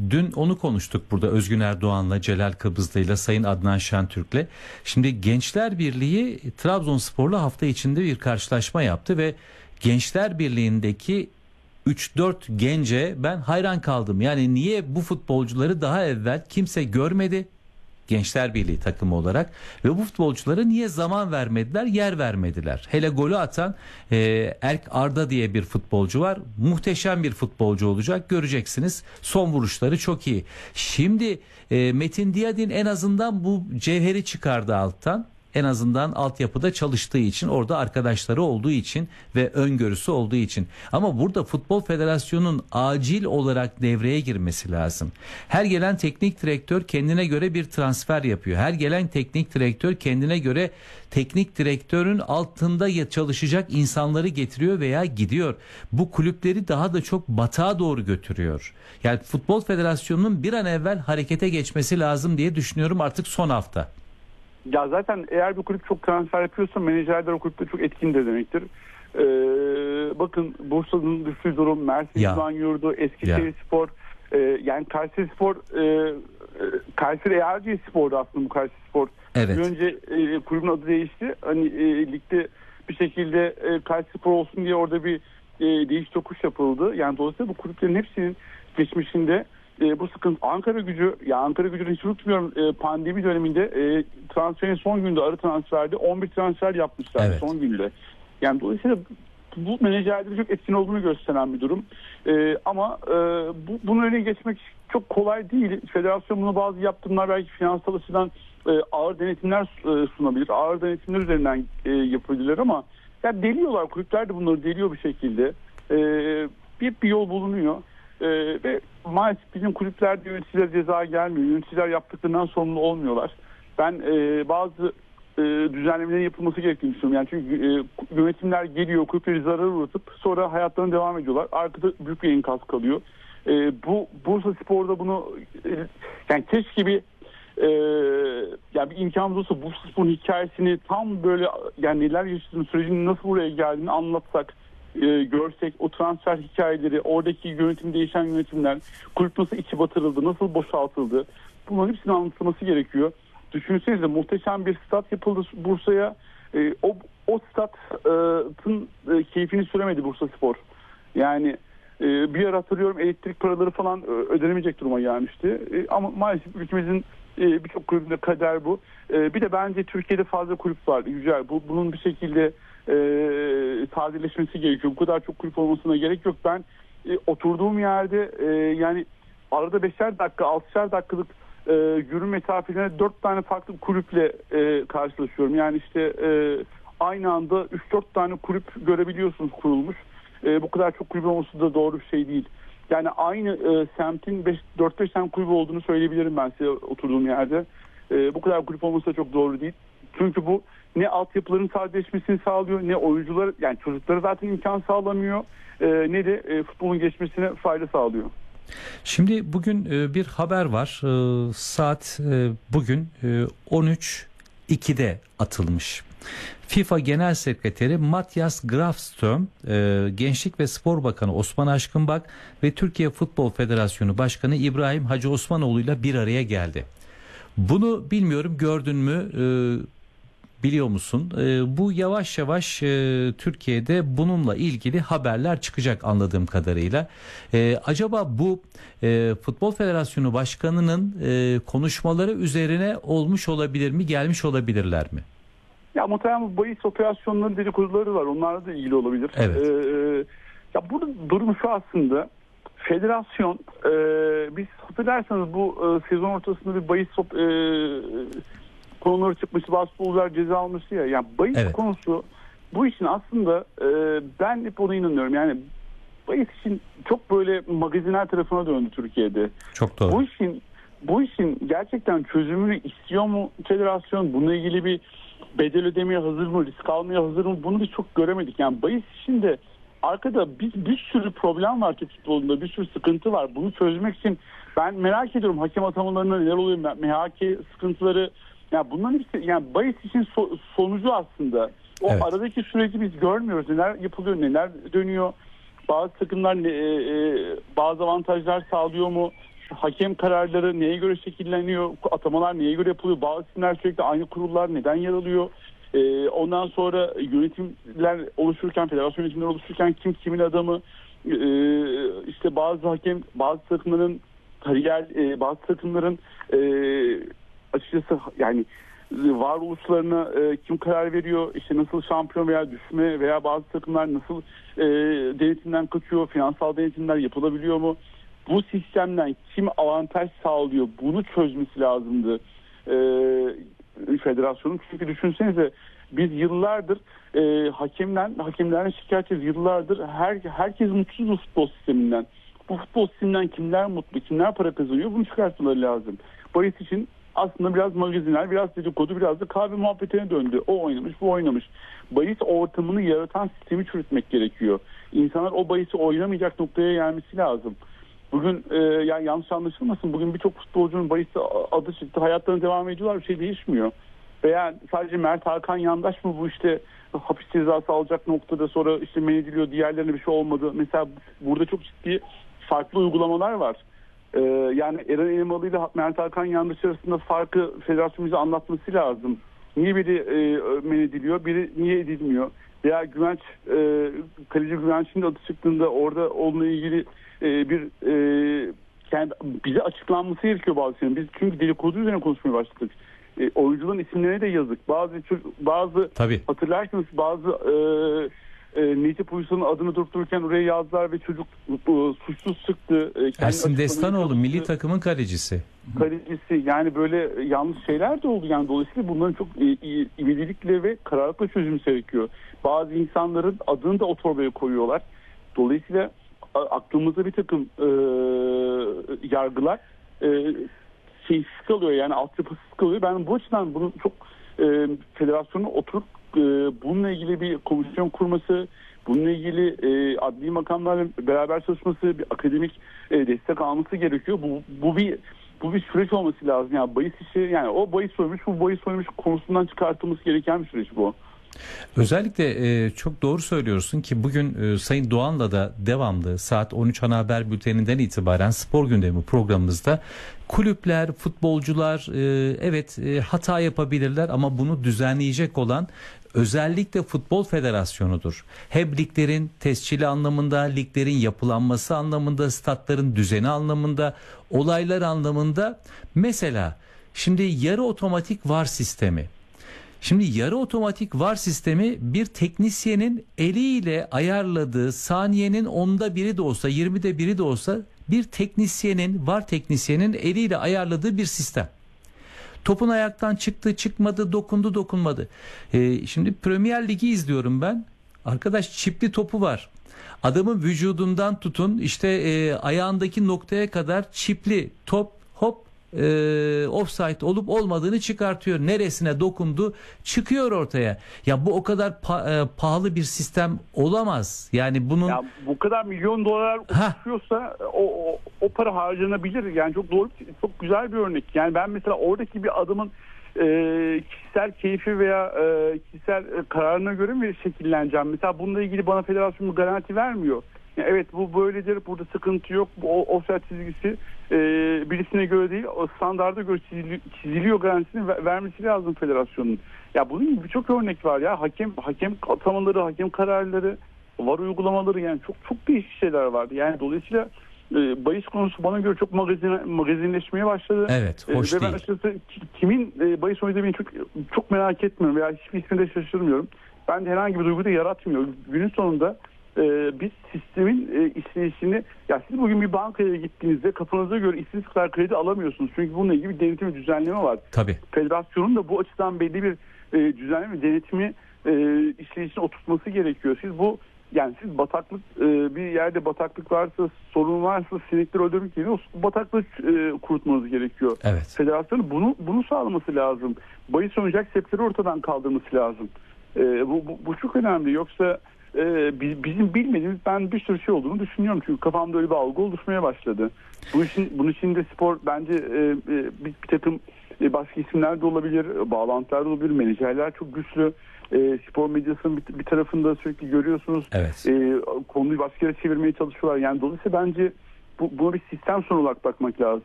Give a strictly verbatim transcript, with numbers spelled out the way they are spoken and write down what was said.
dün onu konuştuk burada Özgün Erdoğan'la, Celal Kıbrıslı'yla, Sayın Adnan Şentürk'le. Şimdi Gençler Birliği Trabzonspor'la hafta içinde bir karşılaşma yaptı ve Gençler Birliği'ndeki üç dört gence ben hayran kaldım. Yani niye bu futbolcuları daha evvel kimse görmedi? Gençler Birliği takımı olarak ve bu futbolculara niye zaman vermediler, yer vermediler. Hele golü atan e, Erk Arda diye bir futbolcu var. Muhteşem bir futbolcu olacak, göreceksiniz. Son vuruşları çok iyi. Şimdi e, Metin Diyadin en azından bu cevheri çıkardı alttan. En azından altyapıda çalıştığı için, orada arkadaşları olduğu için ve öngörüsü olduğu için. Ama burada Futbol Federasyonu'nun acil olarak devreye girmesi lazım. Her gelen teknik direktör kendine göre bir transfer yapıyor. Her gelen teknik direktör kendine göre teknik direktörün altında çalışacak insanları getiriyor veya gidiyor. Bu kulüpleri daha da çok batağa doğru götürüyor. Yani Futbol Federasyonu'nun bir an evvel harekete geçmesi lazım diye düşünüyorum artık son hafta. Ya zaten eğer bir kulüp çok transfer yapıyorsa menajerler o kulüpte çok etkindir demektir. Ee, bakın Bursa'nın düştüğü durum, Mersin İdman Yurdu, Eskişehirspor, e, yani Kayserispor, e, Kayseri Eğercispor'du aslında bu Kayserispor. Evet. Bir önce e, kulübün adı değişti. Hani e, ligde bir şekilde e, Kayserispor olsun diye orada bir e, değiş tokuş yapıldı. Yani dolayısıyla bu kulüplerin hepsinin geçmişinde E, bu sıkıntı. Ankara Gücü, ya Ankara Gücü'nü hiç unutmuyorum, e, pandemi döneminde e, transferin son günde arı transferde on bir transfer yapmışlar, evet, son günde. Yani dolayısıyla bu menajerlerin çok etkin olduğunu gösteren bir durum. E, ama e, bu, bunun önüne geçmek çok kolay değil. Federasyon buna bazı yaptırımlar, belki finansal açıdan e, ağır denetimler e, sunabilir. Ağır denetimler üzerinden e, yapabilirler ama ya deliyorlar. Kulüpler de bunları deliyor bir şekilde. E, bir, bir yol bulunuyor. Ee, ve maalesef bizim kulüplerde yöneticiler ceza gelmiyor. Yöneticiler yaptıklarından sorumlu olmuyorlar. Ben e, bazı e, düzenlemelerin yapılması gerektiğini düşünüyorum. Yani çünkü e, yönetimler geliyor, kulüpleri zarar uğratıp sonra hayatlarına devam ediyorlar. Arkada büyük bir enkaz kalıyor. E, bu Bursaspor'da bunu e, yani keşke bir e, yani bir imkanımız olsa Bursaspor'un hikayesini tam böyle, yani neler yaşadığını, sürecinin nasıl buraya geldiğini anlatsak, E, görsek, o transfer hikayeleri, oradaki yönetim, değişen yönetimler, kulüp nasıl içi batırıldı, nasıl boşaltıldı, bunların hepsinin anlatılması gerekiyor. Düşünsenize, muhteşem bir stat yapıldı Bursa'ya. E, o o statın e, keyfini süremedi Bursaspor. Yani e, bir ara hatırlıyorum, elektrik paraları falan ödenemeyecek duruma gelmişti. E, ama maalesef ülkemizin e, birçok kulübünde kader bu. E, bir de bence Türkiye'de fazla kulüp var. Güzel. Bu, bunun bir şekilde E, tazeleşmesi gerekiyor. Bu kadar çok kulüp olmasına gerek yok. Ben e, oturduğum yerde e, yani arada beşer dakika, altışar dakikalık e, yürüme mesafelerine dört tane farklı kulüple e, karşılaşıyorum. Yani işte e, aynı anda üç dört tane kulüp görebiliyorsunuz kurulmuş. E, bu kadar çok kulüp olması da doğru bir şey değil. Yani aynı e, semtin dört beş tane kulüp olduğunu söyleyebilirim ben size oturduğum yerde. E, bu kadar kulüp olması da çok doğru değil. Çünkü bu ne altyapıların sadeleşmesini sağlıyor, ne oyuncular, yani çocuklara zaten imkan sağlamıyor, e, ne de e, futbolun geçmesine fayda sağlıyor. Şimdi bugün e, bir haber var. E, saat e, bugün e, on üç ikide atılmış. FIFA Genel Sekreteri Matthias Grafström, e, Gençlik ve Spor Bakanı Osman Aşkınbak ve Türkiye Futbol Federasyonu Başkanı İbrahim Hacı Osmanoğlu ile bir araya geldi. Bunu bilmiyorum, gördün mü? E, Biliyor musun? E, bu yavaş yavaş e, Türkiye'de bununla ilgili haberler çıkacak anladığım kadarıyla. E, acaba bu e, Futbol Federasyonu Başkanı'nın e, konuşmaları üzerine olmuş olabilir mi? Gelmiş olabilirler mi? Ya muhtemelen bahis operasyonları dedikoduları var. Onlarla da ilgili olabilir. Evet. Ee, ya burada durum şu aslında. Federasyon, e, biz hatırlarsanız bu e, sezon ortasında bir bahis e, konuları çıkmıştı. Bazı futbolcular ceza almıştı ya. Yani bahis evet. konusu, bu işin aslında e, ben hep ona inanıyorum. Yani bahis için çok böyle magazinel tarafına döndü Türkiye'de. Çok doğru. Bu işin bu işin gerçekten çözümünü istiyor mu federasyon? Bununla ilgili bir bedel ödemeye hazır mı? Risk almaya hazır mı? Bunu biz çok göremedik. Yani bahis işinde arkada bir, bir sürü problem var Türk futbolunda. Bir sürü sıkıntı var. Bunu çözmek için ben merak ediyorum hakem atamalarında neler oluyor? M H K sıkıntıları. Yani bunların hepsi, yani bahis için so, sonucu aslında. O evet. aradaki süreci biz görmüyoruz. Neler yapılıyor, neler dönüyor. Bazı takımlar e, e, bazı avantajlar sağlıyor mu? hakem kararları neye göre şekilleniyor, atamalar neye göre yapılıyor, bazı isimler sürekli aynı kurullar neden yer alıyor, ee, ondan sonra yönetimler oluşurken, federasyon yönetimleri oluşurken kim kimin adamı, ee, işte bazı hakem, bazı takımların kariyer, e, bazı takımların e, açıkçası yani varoluşlarına e, kim karar veriyor, işte nasıl şampiyon veya düşme veya bazı takımlar nasıl e, denetimden kaçıyor, finansal denetimler yapılabiliyor mu? Bu sistemden kim avantaj sağlıyor? Bunu çözmesi lazımdı e, federasyonun. Çünkü düşünsenize biz yıllardır e, hakemden, hakemlerden şikayetçiyiz. Yıllardır her, herkes mutsuz bu futbol sisteminden. Bu futbol sisteminden kimler mutlu, kimler para kazanıyor bunu çıkartmaları lazım. Bahis için aslında biraz magazinler, biraz dedikodu, biraz da kahve muhabbetine döndü. O oynamış, bu oynamış. Bahis ortamını yaratan sistemi çürütmek gerekiyor. İnsanlar o bahisi oynamayacak noktaya gelmesi lazım. Bugün e, yani yanlış anlaşılmasın, bugün birçok futbolcunun bahiste adı çıktı, hayatlarına devam ediyorlar, bir şey değişmiyor. Veya sadece Mert Hakan Yandaş mı bu işte hapis cezası alacak noktada sonra işte men ediliyor, diğerlerine bir şey olmadı. Mesela burada çok ciddi farklı uygulamalar var. Ee, yani Eren Elmalı ile Mert Hakan Yandaş arasında farkı federasyon bize anlatması lazım. Niye biri e, men ediliyor, biri niye edilmiyor? Veya Güvenç, e, kaleci Güvenç'in de adı çıktığında orada onunla ilgili e, bir e, kendi, bize açıklanması gerekiyor bazı şeylerin. Biz çünkü dedikodu üzerine konuşmaya başladık. E, oyuncuların isimlerine de yazık. Bazı bazı Tabii. hatırlarsınız bazı e, e, Necip Uysal'ın adını durup dururken oraya yazdılar ve çocuk e, suçsuz çıktı. E, Ersin Destanoğlu milli takımın kalecisi. Kalecisi yani böyle yanlış şeyler de oldu. Yani dolayısıyla bunların çok e, ivedilikle ve kararlılıkla çözülmesi gerekiyor. Bazı insanların adını da o torbaya koyuyorlar. Dolayısıyla aklımızda bir takım e, yargılar e, şeysiz kalıyor, yani altyapısız kalıyor. Ben bu açıdan bunu çok e, federasyonun oturup e, bununla ilgili bir komisyon kurması, bununla ilgili e, adli makamlarla beraber çalışması, bir akademik e, destek alması gerekiyor. Bu, bu bir bu bir süreç olması lazım. Yani bahis işi, yani o bahis oymuş, bu bahis oymuş konusundan çıkartılması gereken bir süreç bu. Özellikle e, çok doğru söylüyorsun ki bugün e, Sayın Doğan'la da devamlı saat on üç ana haber bülteninden itibaren spor gündemi programımızda kulüpler, futbolcular e, evet e, hata yapabilirler ama bunu düzenleyecek olan özellikle Futbol Federasyonu'dur. Hem liglerin tescili anlamında, liglerin yapılanması anlamında, statların düzeni anlamında, olaylar anlamında. Mesela şimdi yarı otomatik V A R sistemi. Şimdi yarı otomatik V A R sistemi bir teknisyenin eliyle ayarladığı, saniyenin onda biri de olsa, yirmide biri de olsa bir teknisyenin, V A R teknisyenin eliyle ayarladığı bir sistem. Topun ayaktan çıktı, çıkmadı, dokundu, dokunmadı. Ee, şimdi Premier Ligi izliyorum ben. Arkadaş çipli topu var. Adamın vücudundan tutun işte e, ayağındaki noktaya kadar çipli top, hop e, offside olup olmadığını çıkartıyor. Neresine dokundu çıkıyor ortaya. Ya bu o kadar pa- e, pahalı bir sistem olamaz. Yani bunun ya bu kadar milyon dolar uçuşuyorsa o, o o para harcanabilir. Yani çok doğru, çok güzel bir örnek. Yani ben mesela oradaki bir adamın e, kişisel keyfi veya e, kişisel e, kararına göre mi şekilleneceğim? Mesela bununla ilgili bana federasyon garanti vermiyor. Yani evet bu böyledir, burada sıkıntı yok. Bu offside çizgisi e, birisine göre değil, o standarda göre çiziliyor, çiziliyor garantisini ver, vermesi lazım federasyonun. Ya bunun gibi birçok örnek var ya. Hakem hakem atamaları, hakem kararları, V A R uygulamaları, yani çok çok değişik şeyler vardı. Yani dolayısıyla e, bahis konusu bana göre çok magazin, magazinleşmeye başladı. Evet, hoş e, ve değil. ben açıkçası kimin e, bahis oynadığını çok çok merak etmiyorum veya hiçbir isminde şaşırmıyorum. Ben de herhangi bir duygu da yaratmıyor. Günün sonunda Ee, biz sistemin e, işleyişini, ya siz bugün bir bankaya gittiğinizde kafanıza göre istediğiniz kadar kredi alamıyorsunuz. Çünkü bununla ilgili bir denetim ve düzenleme var. Tabii. Federasyonun da bu açıdan belli bir e, düzenleme ve denetimi e, işleyişine oturtması gerekiyor. Siz bu yani siz bataklık e, bir yerde bataklık varsa, sorun varsa, sinekleri öldürmek gibi o bataklığı e, kurutmanız gerekiyor. Evet. Federasyonun bunu bunu sağlaması lazım. Bahis oynayacak sepetleri ortadan kaldırması lazım. E, bu, bu, bu çok önemli. Yoksa Ee, bizim bilmediğimiz ben bir sürü şey olduğunu düşünüyorum. Çünkü kafamda öyle bir algı oluşmaya başladı. Bu için, bunun için de spor bence e, bir, bir takım e, başka isimler de olabilir, bağlantılar da olabilir, menajerler çok güçlü. E, spor medyasının bir, bir tarafında sürekli görüyorsunuz. Evet. E, konuyu başka yere çevirmeye çalışıyorlar. Yani dolayısıyla bence bu, buna bir sistem sorunu olarak bakmak lazım.